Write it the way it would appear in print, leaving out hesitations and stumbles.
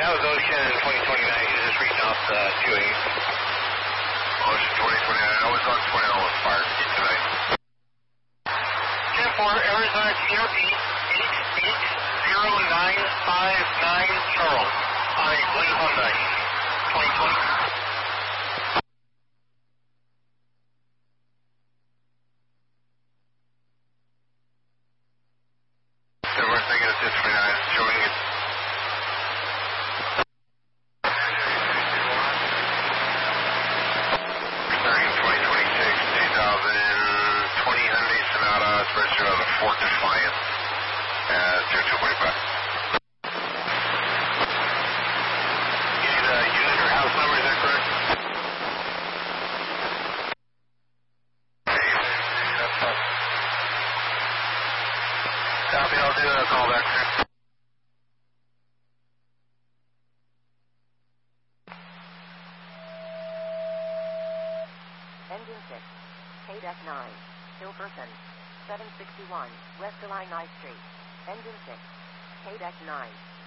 that was Ocean 2029. He was just reading off the 280. Ocean 2029. I was on 20 with Fire tonight. 10-4, Arizona TRP 880959 Charles. I believe on the 2020. Fort Defiant at 0245. You need a unit or house number, is that correct? Copy, I'll do a call back, sir. Engine 6, KDEC 9, Hilferson. 761 West Illini Street. Engine 6, KDEC 9.